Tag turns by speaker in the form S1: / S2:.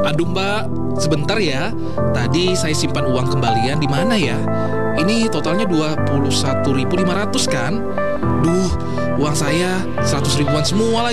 S1: Aduh Mbak, sebentar ya. Tadi saya simpan uang kembalian di mana ya? Ini totalnya 21.500 kan? Duh, uang saya 100 ribuan semua lagi.